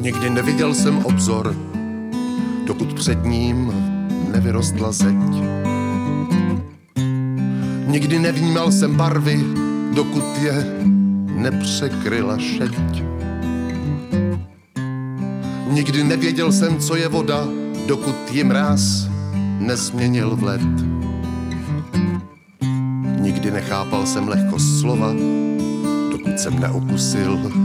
Nikdy neviděl jsem obzor, dokud před ním nevyrostla zeď. Nikdy nevnímal jsem barvy, dokud je nepřekryla šeť. Nikdy nevěděl jsem, co je voda, dokud ji mráz nezměnil v led. Nikdy nechápal jsem lehkost slova, dokud jsem neukusil